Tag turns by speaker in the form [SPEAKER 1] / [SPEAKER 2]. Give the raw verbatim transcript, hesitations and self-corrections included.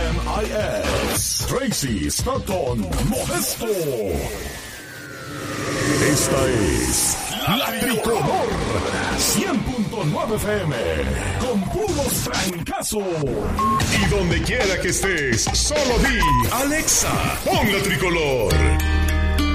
[SPEAKER 1] M I S, Tracy Stratton Modesto. Esta es La Tricolor cien punto nueve F M, con puros francazos. Y donde quiera que estés, solo di Alexa, pon La Tricolor.